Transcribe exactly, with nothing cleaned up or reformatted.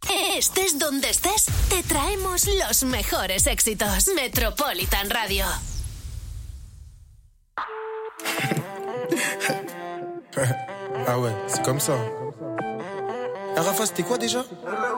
Estés donde estés, te traemos los mejores éxitos. Metropolitan Radio. Ah ouais, c'est comme ça. Ah Rafa, c'était quoi déjà?